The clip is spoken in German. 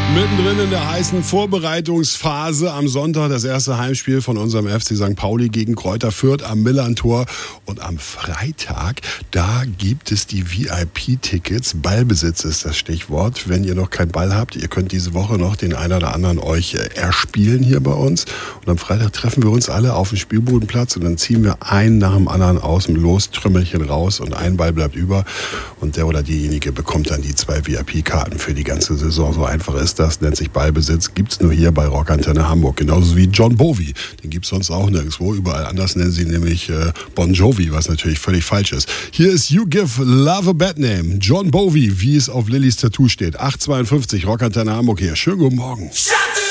Mittendrin in der heißen Vorbereitungsphase am Sonntag das erste Heimspiel von unserem FC St. Pauli gegen Kräuter Fürth am Millerntor. Und am Freitag, da gibt es die VIP-Tickets. Ballbesitz ist das Stichwort. Wenn ihr noch keinen Ball habt, ihr könnt diese Woche noch den einen oder anderen euch erspielen hier bei uns. Und am Freitag treffen wir uns alle auf dem Spielbodenplatz und dann ziehen wir einen nach dem anderen aus dem Lostrümmelchen raus und ein Ball bleibt über. Und der oder diejenige bekommt dann die 2 VIP-Karten für die ganze Saison. So einfach ist das. Nennt sich Ballbesitz, gibt's nur hier bei Rockantenne Hamburg. Genauso wie John Bowie. Den gibt's sonst auch nirgendwo. Überall anders nennen sie nämlich Bon Jovi, was natürlich völlig falsch ist. Hier ist You Give Love a Bad Name. John Bowie, wie es auf Lillys Tattoo steht. 8:52, Rockantenne Hamburg hier. Schönen guten Morgen.